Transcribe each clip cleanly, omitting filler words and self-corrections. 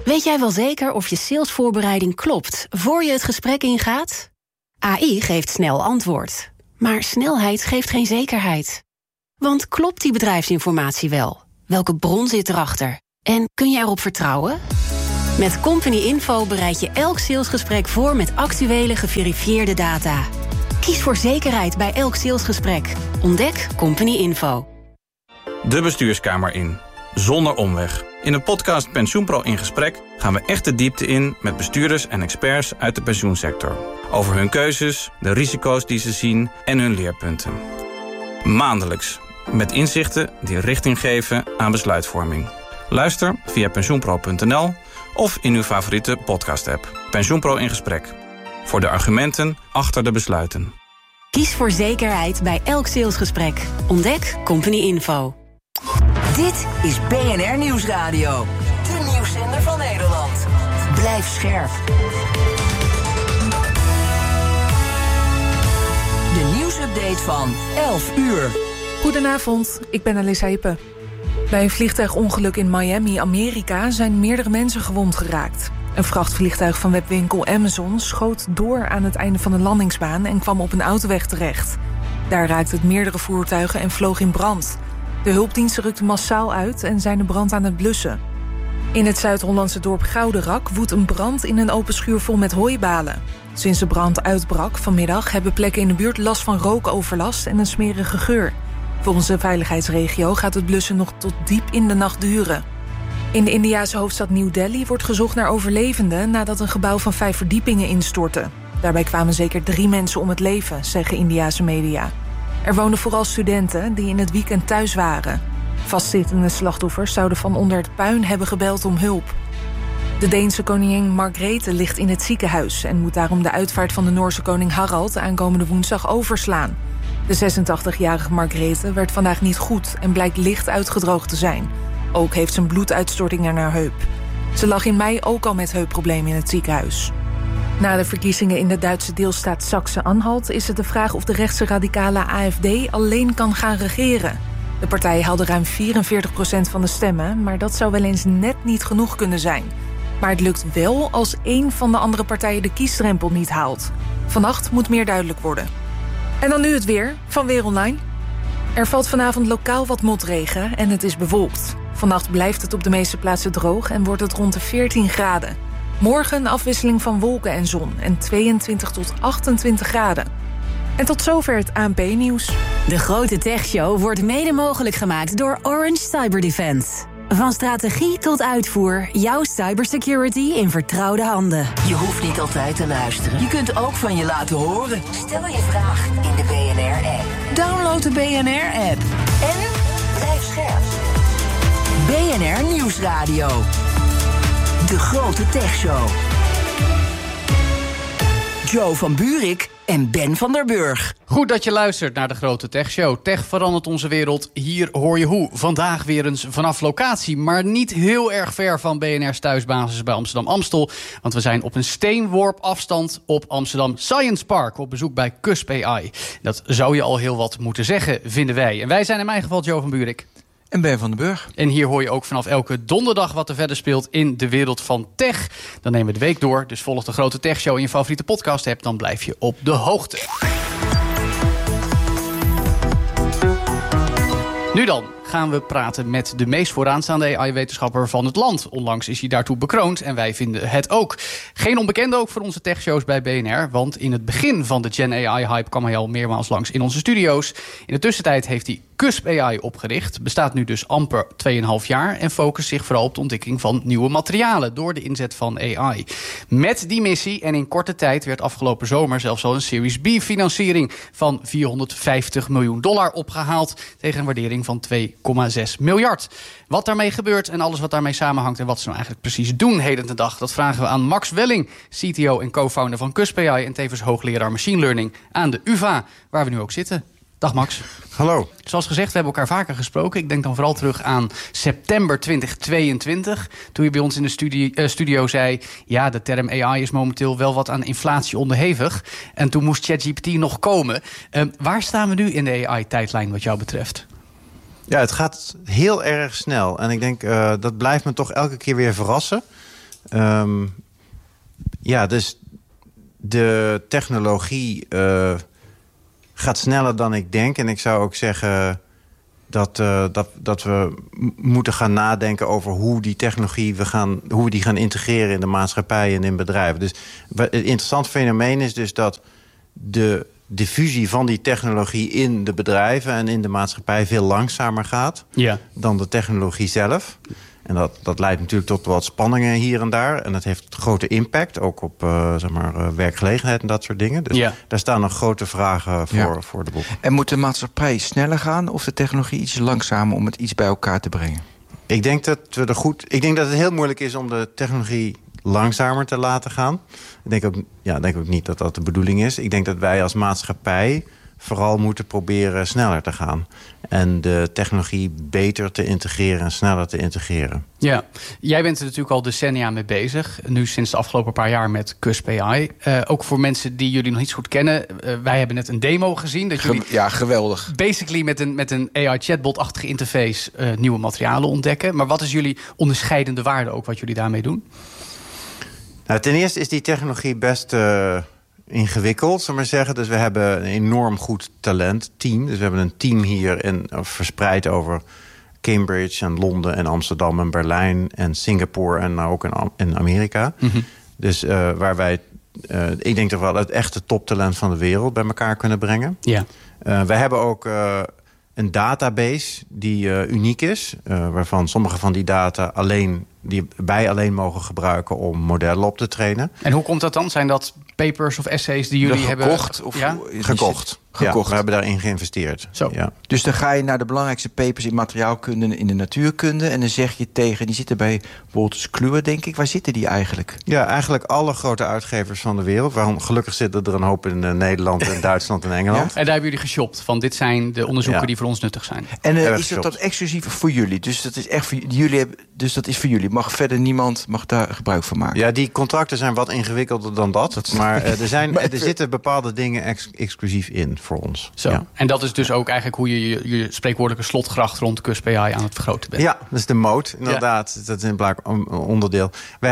Weet jij wel zeker of je salesvoorbereiding klopt voor je het gesprek ingaat? AI geeft snel antwoord. Maar snelheid geeft geen zekerheid. Want klopt die bedrijfsinformatie wel? Welke bron zit erachter? En kun je erop vertrouwen? Met Company Info bereid je elk salesgesprek voor met actuele geverifieerde data. Kies voor zekerheid bij elk salesgesprek. Ontdek Company Info. De bestuurskamer in. Zonder omweg. In de podcast PensioenPro in gesprek gaan we echt de diepte in met bestuurders en experts uit de pensioensector. Over hun keuzes, de risico's die ze zien en hun leerpunten. Maandelijks. Met inzichten die richting geven aan besluitvorming. Luister via pensioenpro.nl of in uw favoriete podcast-app. PensioenPro in gesprek. Voor de argumenten achter de besluiten. Kies voor zekerheid bij elk salesgesprek. Ontdek Company Info. Dit is BNR Nieuwsradio. De nieuwszender van Nederland. Blijf scherp. De nieuwsupdate van 11 uur. Goedenavond, ik ben Alissa Hippe. Bij een vliegtuigongeluk in Miami, Amerika, zijn meerdere mensen gewond geraakt. Een vrachtvliegtuig van webwinkel Amazon schoot door aan het einde van de landingsbaan en kwam op een autoweg terecht. Daar raakte het meerdere voertuigen en vloog in brand. De hulpdiensten rukten massaal uit en zijn de brand aan het blussen. In het Zuid-Hollandse dorp Gouderak woedt een brand in een open schuur vol met hooibalen. Sinds de brand uitbrak vanmiddag hebben plekken in de buurt last van rookoverlast en een smerige geur. Volgens de veiligheidsregio gaat het blussen nog tot diep in de nacht duren. In de Indiase hoofdstad New Delhi wordt gezocht naar overlevenden nadat een gebouw van 5 verdiepingen instortte. Daarbij kwamen zeker 3 mensen om het leven, zeggen Indiase media. Er woonden vooral studenten die in het weekend thuis waren. Vastzittende slachtoffers zouden van onder het puin hebben gebeld om hulp. De Deense koningin Margrethe ligt in het ziekenhuis en moet daarom de uitvaart van de Noorse koning Harald aankomende woensdag overslaan. De 86-jarige Margrethe werd vandaag niet goed en blijkt licht uitgedroogd te zijn. Ook heeft ze een bloeduitstorting aan haar heup. Ze lag in mei ook al met heupproblemen in het ziekenhuis. Na de verkiezingen in de Duitse deelstaat Saxe-Anhalt is het de vraag of de rechtse radicale AfD alleen kan gaan regeren. De partij haalde ruim 44% van de stemmen, maar dat zou wel eens net niet genoeg kunnen zijn. Maar het lukt wel als één van de andere partijen de kiesdrempel niet haalt. Vannacht moet meer duidelijk worden. En dan nu het weer van Weer Online. Er valt vanavond lokaal wat motregen en het is bewolkt. Vannacht blijft het op de meeste plaatsen droog en wordt het rond de 14 graden. Morgen een afwisseling van wolken en zon en 22 tot 28 graden. En tot zover het ANP-nieuws. De Grote Techshow wordt mede mogelijk gemaakt door Orange Cyber Defense. Van strategie tot uitvoer, jouw cybersecurity in vertrouwde handen. Je hoeft niet altijd te luisteren. Je kunt ook van je laten horen. Stel je vraag in de BNR-app. Download de BNR-app. En blijf scherp. BNR Nieuwsradio. De Grote Techshow. Joe van Buurik en Ben van der Burg. Goed dat je luistert naar de Grote Tech Show. Tech verandert onze wereld. Hier hoor je hoe. Vandaag weer eens vanaf locatie, maar niet heel erg ver van BNR's thuisbasis bij Amsterdam-Amstel. Want we zijn op een steenworp afstand op Amsterdam Science Park op bezoek bij Cusp AI. Dat zou je al heel wat moeten zeggen, vinden wij. En wij zijn in mijn geval Joe van Buurik. En Ben van den Burg. En hier hoor je ook vanaf elke donderdag wat er verder speelt in de wereld van tech. Dan nemen we de week door, dus volg de Grote Tech Show in je favoriete podcast hebt. Dan blijf je op de hoogte. Nu dan gaan we praten met de meest vooraanstaande AI-wetenschapper van het land. Onlangs is hij daartoe bekroond en wij vinden het ook. Geen onbekende ook voor onze techshows bij BNR. Want in het begin van de Gen AI-hype kwam hij al meermaals langs in onze studio's. In de tussentijd heeft hij Cusp AI opgericht. Bestaat nu dus amper 2,5 jaar. En focust zich vooral op de ontwikkeling van nieuwe materialen door de inzet van AI. Met die missie en in korte tijd werd afgelopen zomer zelfs al een Series B-financiering van $450 miljoen opgehaald. Tegen een waardering van 2,6 miljard. Wat daarmee gebeurt en alles wat daarmee samenhangt en wat ze nou eigenlijk precies doen heden ten dag, dat vragen we aan Max Welling, CTO en co-founder van Cusp AI en tevens hoogleraar machine learning aan de UvA, waar we nu ook zitten. Dag Max. Hallo. Zoals gezegd, we hebben elkaar vaker gesproken. Ik denk dan vooral terug aan september 2022. Toen je bij ons in de studio zei, ja, de term AI is momenteel wel wat aan inflatie onderhevig. En toen moest ChatGPT nog komen. Waar staan we nu in de AI-tijdlijn wat jou betreft? Ja, het gaat heel erg snel. En ik denk, dat blijft me toch elke keer weer verrassen. Dus de technologie gaat sneller dan ik denk. En ik zou ook zeggen dat we moeten gaan nadenken over hoe die technologie hoe we die gaan integreren in de maatschappij en in bedrijven. Dus het interessante fenomeen is dus dat de diffusie van die technologie in de bedrijven en in de maatschappij veel langzamer gaat dan de technologie zelf. En dat leidt natuurlijk tot wat spanningen hier en daar. En dat heeft grote impact, ook op werkgelegenheid en dat soort dingen. Dus daar staan nog grote vragen voor de boeg. En moet de maatschappij sneller gaan of de technologie iets langzamer om het iets bij elkaar te brengen? Ik denk dat het heel moeilijk is om de technologie langzamer te laten gaan. Ik denk ook niet dat dat de bedoeling is. Ik denk dat wij als maatschappij vooral moeten proberen sneller te gaan. En de technologie beter te integreren en sneller te integreren. Ja, jij bent er natuurlijk al decennia mee bezig. Nu sinds de afgelopen paar jaar met Cusp AI. Ook voor mensen die jullie nog niet zo goed kennen. Wij hebben net een demo gezien. Dat jullie geweldig. Basically met een AI-chatbot-achtige interface nieuwe materialen ontdekken. Maar wat is jullie onderscheidende waarde ook wat jullie daarmee doen? Nou, ten eerste is die technologie best ingewikkeld, zullen we maar zeggen. Dus we hebben een enorm goed talentteam. Dus we hebben een team hier verspreid over Cambridge en Londen en Amsterdam en Berlijn en Singapore en ook in Amerika. Mm-hmm. Dus waar wij, ik denk toch wel het echte toptalent van de wereld bij elkaar kunnen brengen. Ja. We hebben ook een database die uniek is, waarvan sommige van die data wij alleen mogen gebruiken om modellen op te trainen. En hoe komt dat dan? Zijn dat papers of essays die jullie hebben gekocht? Gekocht. Ja, we hebben daarin geïnvesteerd. Zo. Ja. Dus dan ga je naar de belangrijkste papers in materiaalkunde en in de natuurkunde. En dan zeg je tegen, die zitten bij Wolters Kluwer, denk ik. Waar zitten die eigenlijk? Ja, eigenlijk alle grote uitgevers van de wereld. Waarom gelukkig zitten er een hoop in Nederland en Duitsland en Engeland. Ja? En daar hebben jullie geshopt van dit zijn de onderzoeken die voor ons nuttig zijn. En is dat exclusief voor jullie? Dus dat is echt voor jullie. Dus dat is voor jullie. Niemand mag daar gebruik van maken. Ja, die contracten zijn wat ingewikkelder dan dat. Maar er zitten bepaalde dingen exclusief in voor ons. Zo. Ja. En dat is dus ook eigenlijk hoe je spreekwoordelijke slotgracht rond Cusp AI aan het vergroten bent. Ja, dat is de moot, inderdaad. Ja. Dat is een onderdeel. Wij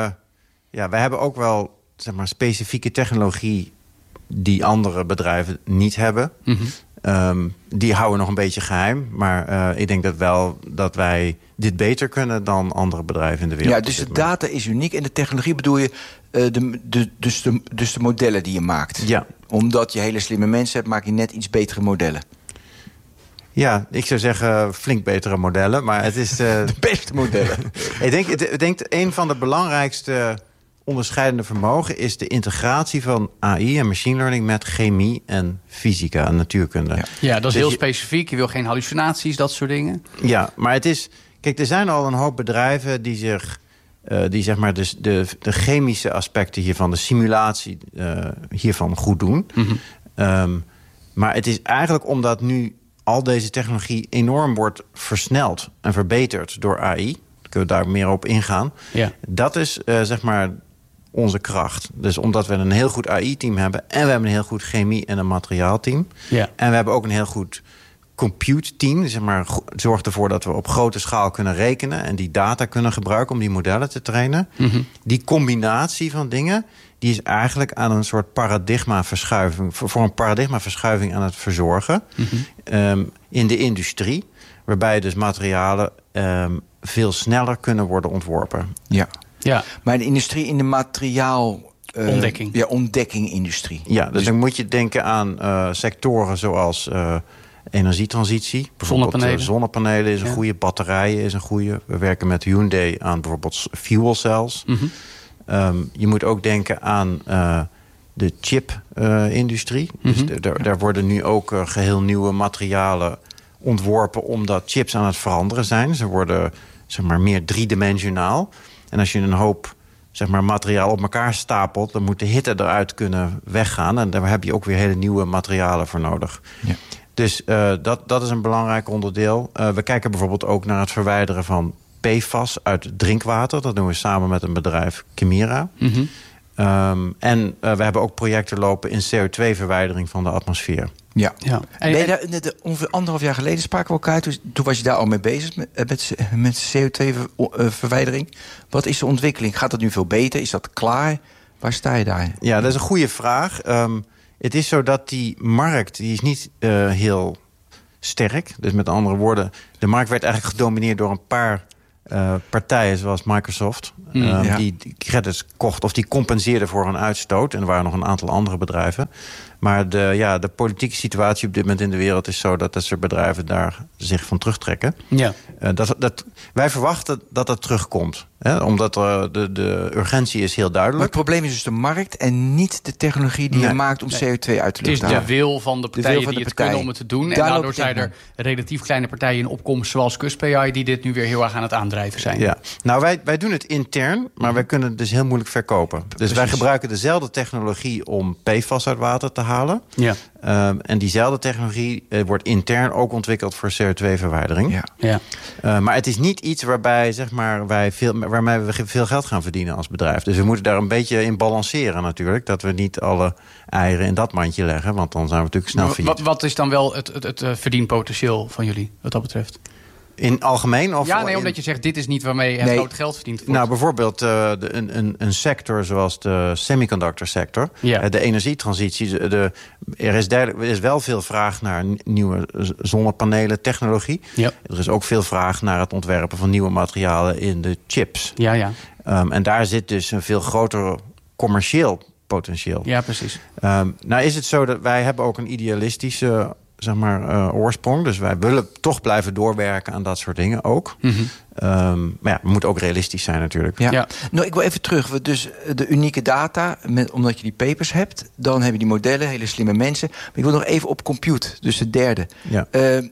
hebben ook wel specifieke technologie die andere bedrijven niet hebben. Mm-hmm. Die houden nog een beetje geheim. Maar ik denk dat wij dit beter kunnen dan andere bedrijven in de wereld. Ja, dus de data is uniek. En de technologie bedoel je dus de modellen die je maakt. Ja. Omdat je hele slimme mensen hebt, maak je net iets betere modellen. Ja, ik zou zeggen flink betere modellen. Maar het is de beste modellen. Ik denk een van de belangrijkste onderscheidende vermogen is de integratie van AI en machine learning met chemie en fysica en natuurkunde. Ja, dat is dus heel specifiek. Je wil geen hallucinaties, dat soort dingen. Ja, maar het is... Kijk, er zijn al een hoop bedrijven die zeg maar de chemische aspecten hiervan, de simulatie hiervan goed doen. Mm-hmm. Maar het is eigenlijk omdat nu al deze technologie enorm wordt versneld en verbeterd door AI. Daar kunnen we daar meer op ingaan. Ja. Dat is zeg maar onze kracht. Dus omdat we een heel goed AI-team hebben en we hebben een heel goed chemie- en een materiaalteam. Ja. En we hebben ook een heel goed compute team, zeg maar, zorgt ervoor dat we op grote schaal kunnen rekenen en die data kunnen gebruiken om die modellen te trainen. Mm-hmm. Die combinatie van dingen, die is eigenlijk aan een soort paradigmaverschuiving, voor een paradigmaverschuiving aan het verzorgen. Mm-hmm. In de industrie, waarbij dus materialen veel sneller kunnen worden ontworpen. Ja. Ja. Maar de industrie in de materiaal ontdekking. Ontdekkingindustrie. Ja, dus dan moet je denken aan sectoren zoals energietransitie. Bijvoorbeeld zonnepanelen is een goede, batterijen is een goede. We werken met Hyundai aan bijvoorbeeld fuel cells. Mm-hmm. Je moet ook denken aan de chip-industrie. Mm-hmm. Dus daar worden nu ook geheel nieuwe materialen ontworpen omdat chips aan het veranderen zijn. Ze worden zeg maar meer driedimensionaal. En als je een hoop zeg maar, materiaal op elkaar stapelt, dan moet de hitte eruit kunnen weggaan. En daar heb je ook weer hele nieuwe materialen voor nodig. Ja. Dus dat is een belangrijk onderdeel. We kijken bijvoorbeeld ook naar het verwijderen van PFAS uit drinkwater. Dat doen we samen met een bedrijf, Kemira. Mm-hmm. En we hebben ook projecten lopen in CO2-verwijdering van de atmosfeer. Ja. En ongeveer 1,5 jaar geleden spraken we elkaar. Toen was je daar al mee bezig met CO2-verwijdering. Wat is de ontwikkeling? Gaat dat nu veel beter? Is dat klaar? Waar sta je daar? Ja, dat is een goede vraag. Het is zo dat die markt die is niet heel sterk. Dus met andere woorden, de markt werd eigenlijk gedomineerd door een paar partijen zoals Microsoft. Die credits kocht of die compenseerden voor een uitstoot. En er waren nog een aantal andere bedrijven. Maar de politieke situatie op dit moment in de wereld is zo dat soort bedrijven daar zich van terugtrekken. Ja. Wij verwachten dat dat terugkomt. Hè, omdat de urgentie is heel duidelijk. Maar het probleem is dus de markt en niet de technologie die je maakt om CO2 uit te lucht te halen. Het is de wil van de partijen die het kunnen om het te doen. En daardoor zijn er relatief kleine partijen in opkomst zoals Cusp.ai die dit nu weer heel erg aan het aandrijven zijn. Ja. Nou, wij doen het intern, maar wij kunnen het dus heel moeilijk verkopen. Dus wij gebruiken dezelfde technologie om PFAS uit water te halen. Ja. En diezelfde technologie wordt intern ook ontwikkeld voor CO2-verwijdering. Ja. Maar het is niet iets waarbij waarmee we veel geld gaan verdienen als bedrijf. Dus we moeten daar een beetje in balanceren natuurlijk. Dat we niet alle eieren in dat mandje leggen. Want dan zijn we natuurlijk snel failliet. Wat is dan wel het verdienpotentieel van jullie wat dat betreft? In algemeen? Omdat je zegt, dit is niet waarmee het groot geld verdiend wordt. Nou, bijvoorbeeld een sector zoals de semiconductor sector. Ja. De energietransitie. Er is wel veel vraag naar nieuwe zonnepanelen technologie. Ja. Er is ook veel vraag naar het ontwerpen van nieuwe materialen in de chips. Ja. En daar zit dus een veel groter commercieel potentieel. Ja, precies. Nou is het zo dat wij hebben ook een idealistische oorsprong. Dus wij willen toch blijven doorwerken aan dat soort dingen ook. Mm-hmm. Maar we moeten ook realistisch zijn natuurlijk. Ja. Nou, ik wil even terug. Dus de unieke data, omdat je die papers hebt. Dan heb je die modellen, hele slimme mensen. Maar ik wil nog even op compute, dus de derde. Ja.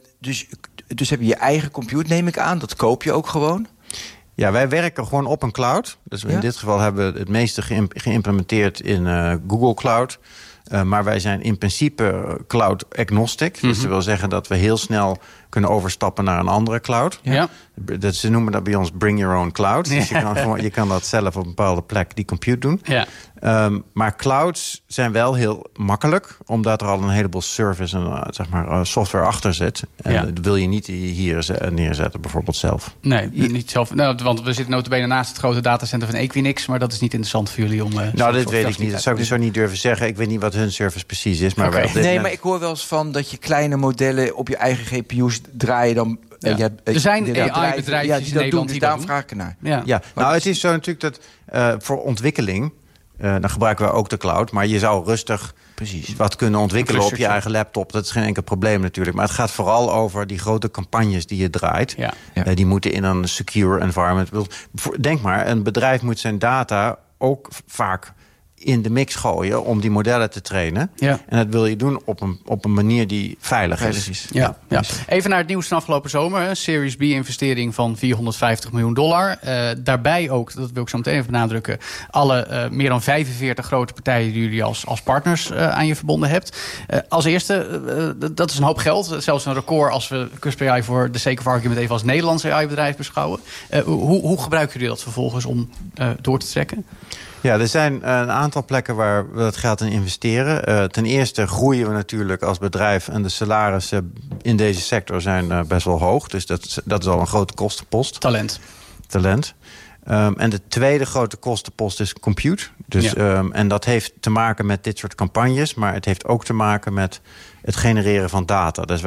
Dus heb je je eigen compute, neem ik aan. Dat koop je ook gewoon. Ja, wij werken gewoon op een cloud. Dus in dit geval hebben we het meeste geïmplementeerd in Google Cloud. Maar wij zijn in principe cloud agnostic. Dus dat wil zeggen dat we heel snel kunnen overstappen naar een andere cloud. Ja. Ze noemen dat bij ons bring your own cloud. Dus je kan dat zelf op een bepaalde plek die compute doen. Ja. Maar clouds zijn wel heel makkelijk. Omdat er al een heleboel service en software achter zit. En dat wil je niet hier neerzetten bijvoorbeeld zelf. Nee, niet zelf. Nou, want we zitten nota bene naast het grote datacenter van Equinix. Maar dat is niet interessant voor jullie om... dit weet ik niet. Dat zou ik zo niet durven zeggen. Ik weet niet wat hun service precies is. Maar maar ik hoor wel eens van dat je kleine modellen op je eigen GPU's draaien dan... Ja. Er zijn AI-bedrijven die dat doen, dus daarom vraag ik ernaar. Nou, het is zo natuurlijk dat voor ontwikkeling... dan gebruiken we ook de cloud. Maar je zou rustig wat kunnen ontwikkelen op je eigen laptop. Dat is geen enkel probleem natuurlijk. Maar het gaat vooral over die grote campagnes die je draait. Ja. Die moeten in een secure environment. Denk maar, een bedrijf moet zijn data ook vaak in de mix gooien om die modellen te trainen. Ja. En dat wil je doen op een manier die veilig is. Ja. Even naar het nieuws van afgelopen zomer. Een Series B-investering van $450 miljoen. Daarbij ook, dat wil ik zo meteen even benadrukken... alle meer dan 45 grote partijen die jullie als partners aan je verbonden hebt. Als eerste, dat is een hoop geld. Zelfs een record als we Cusp.ai voor de sake of argument even als Nederlands AI-bedrijf beschouwen. Hoe gebruiken jullie dat vervolgens om door te trekken? Ja, er zijn een aantal plekken waar we dat geld in investeren. Ten eerste groeien we natuurlijk als bedrijf... en de salarissen in deze sector zijn best wel hoog. Dus dat is al een grote kostenpost. Talent. En de tweede grote kostenpost is compute. Dus, en dat heeft te maken met dit soort campagnes... maar het heeft ook te maken met het genereren van data. Dus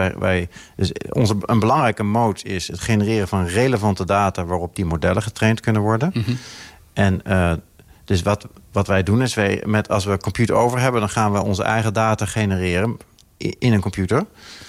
een belangrijke moot is het genereren van relevante data... waarop die modellen getraind kunnen worden. Mm-hmm. En... Dus wat wij doen is, als we een computer over hebben... dan gaan we onze eigen data genereren in een computer.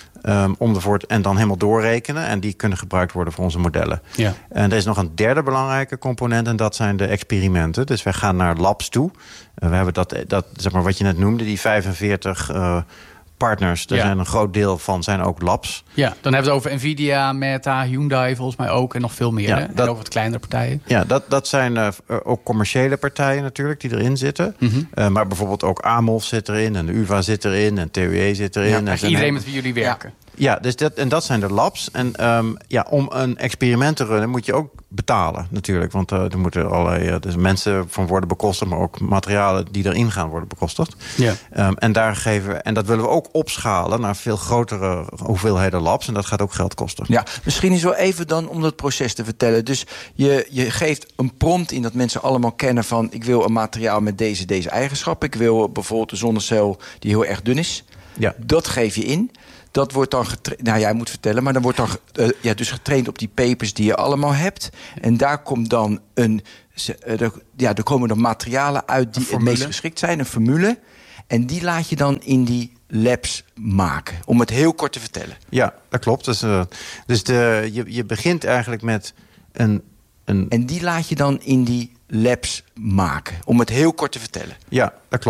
En dan helemaal doorrekenen. En die kunnen gebruikt worden voor onze modellen. Ja. En er is nog een derde belangrijke component... en dat zijn de experimenten. Dus wij gaan naar labs toe. We hebben dat zeg maar wat je net noemde, die 45... partners, er zijn een groot deel van zijn ook labs. Ja, dan hebben we het over Nvidia, Meta, Hyundai volgens mij ook... en nog veel meer, en over wat kleinere partijen. Ja, dat zijn ook commerciële partijen natuurlijk die erin zitten. Mm-hmm. Maar bijvoorbeeld ook Amolf zit erin... en UvA zit erin en TUE zit erin. Ja, iedereen met wie jullie werken. Ja, dus dat zijn de labs. En om een experiment te runnen moet je ook betalen natuurlijk. Want er moeten allerlei mensen van worden bekostigd, maar ook materialen die erin gaan worden bekostigd. Ja. En dat willen we ook opschalen naar veel grotere hoeveelheden labs. En dat gaat ook geld kosten. Ja, misschien is wel even dan om dat proces te vertellen. Dus je geeft een prompt in dat mensen allemaal kennen van, ik wil een materiaal met deze eigenschappen. Ik wil bijvoorbeeld een zonnecel die heel erg dun is. Ja. Dat geef je in. Dat wordt dan getraind. Nou, jij moet vertellen, maar dan wordt dan dus getraind op die papers die je allemaal hebt. En daar komt dan er komen dan materialen uit die het meest geschikt zijn, een formule. En die laat je dan in die labs maken. Om het heel kort te vertellen. Ja, dat klopt. Dus je begint eigenlijk met een. En die laat je dan in die labs maken. Om het heel kort te vertellen. Ja, dat klopt.